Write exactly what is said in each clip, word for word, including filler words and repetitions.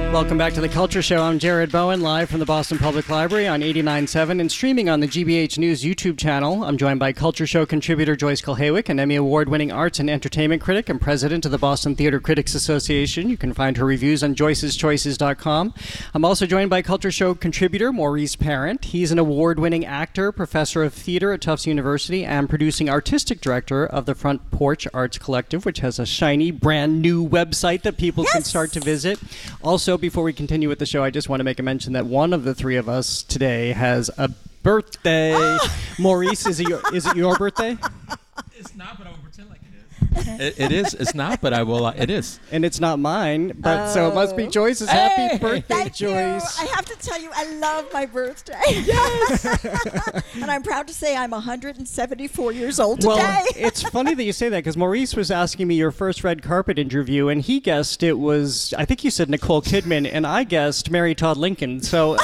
Welcome back to The Culture Show. I'm Jared Bowen, live from the Boston Public Library on eighty-nine point seven and streaming on the G B H News YouTube channel. I'm joined by Culture Show contributor Joyce Kulhawick, an Emmy Award-winning arts and entertainment critic and president of the Boston Theater Critics Association. You can find her reviews on joyces choices dot com. I'm also joined by Culture Show contributor Maurice Parent. He's an award-winning actor, professor of theater at Tufts University, and producing artistic director of the Front Porch Arts Collective, which has a shiny, brand new website that people yes! can start to visit. Also, before we continue with the show, I just want to make a mention that one of the three of us today has a birthday. Ah! Maurice, is it your, is it your birthday? It's not, but I will pretend like it is. it, it is. It's not, but I will. Uh, it is. And it's not mine, but oh. so it must be Joyce's. Hey! Happy birthday, Thank Joyce. You. I have to tell you, I love my birthday. Yes. And I'm proud to say I'm one hundred seventy-four years old today. Well, it's funny that you say that because Maurice was asking me your first red carpet interview, and he guessed it was, I think you said Nicole Kidman, and I guessed Mary Todd Lincoln. So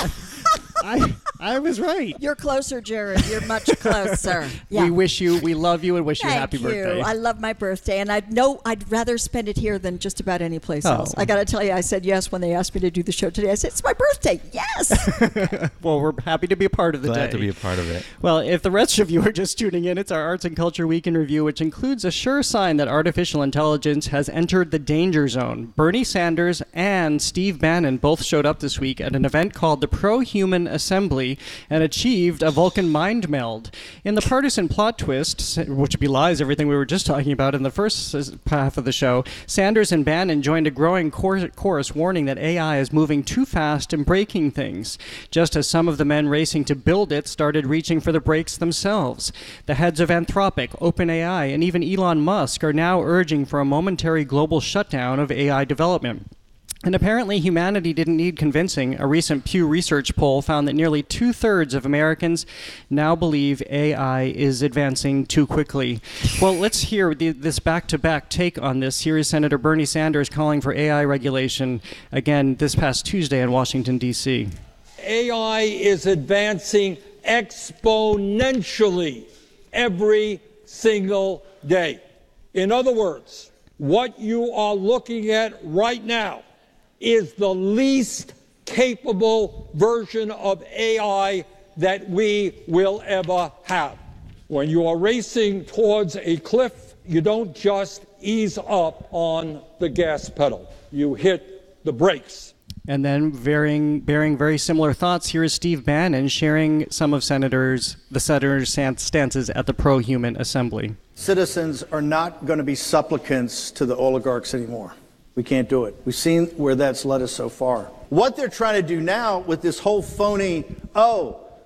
I I was right. You're closer, Jared. You're much closer. Yeah. We wish you, we love you, and wish Thank you a happy you. birthday. I love my birthday, and I know I'd rather spend it here than just about any place oh. else. I got to tell you, I said yes when they asked me to do the show today. I said, it's my birthday. Yes. Well, we're happy to be a part of the Glad day. Glad to be a part of it. Well, if the rest of you are just tuning in, it's our Arts and Culture Week in Review, which includes a sure sign that artificial intelligence has entered the danger zone. Bernie Sanders and Steve Bannon both showed up this week at an event called the Pro-Human Assembly and achieved a Vulcan mind meld. In the partisan plot twist, which belies everything we were just talking about in the first half of the show, Sanders and Bannon joined a growing chorus warning that A I is moving too fast and breaking things, just as some of the men racing to build it started reaching for the brakes themselves. The heads of Anthropic, OpenAI, and even Elon Musk are now urging for a momentary global shutdown of A I development. And apparently humanity didn't need convincing. A recent Pew Research poll found that nearly two-thirds of Americans now believe A I is advancing too quickly. Well, let's hear the, this back-to-back take on this. Here is Senator Bernie Sanders calling for A I regulation, again, this past Tuesday in Washington, D C A I is advancing exponentially every single day. In other words, what you are looking at right now is the least capable version of A I that we will ever have. When you are racing towards a cliff, you don't just ease up on the gas pedal. You hit the brakes. And then bearing, bearing very similar thoughts, here is Steve Bannon sharing some of senators, the senators' stances at the Pro-Human Assembly. Citizens are not going to be supplicants to the oligarchs anymore. We can't do it. We've seen where that's led us so far. What they're trying to do now with this whole phony, oh,